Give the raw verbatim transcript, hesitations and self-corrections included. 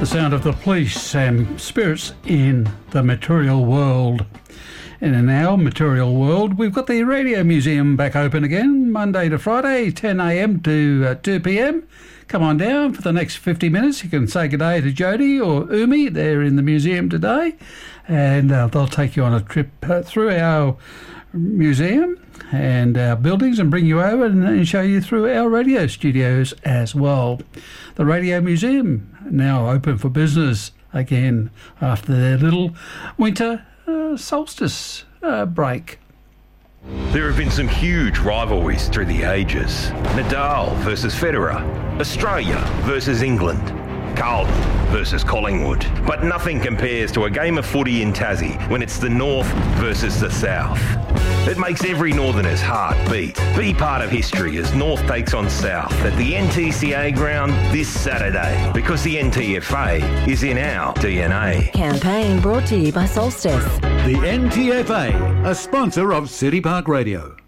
The sound of the police and spirits in the material world. And in our material world, we've got the Radio Museum back open again, Monday to Friday, ten a m to uh, two p m. Come on down for the next fifty minutes. You can say good day to Jody or Umi. They're in the museum today, and uh, they'll take you on a trip uh, through our museum and our buildings and bring you over and, and show you through our radio studios as well. The Radio Museum now open for business again after their little winter uh, solstice uh, break. There have been some huge rivalries through the ages. Nadal versus Federer, Australia versus England, Carlton versus Collingwood. But nothing compares to a game of footy in Tassie when it's the North versus the South. It makes every Northerner's heart beat. Be part of history as North takes on South at the N T C A ground this Saturday, because the N T F A is in our D N A. Campaign brought to you by Solstice. The N T F A, a sponsor of City Park Radio.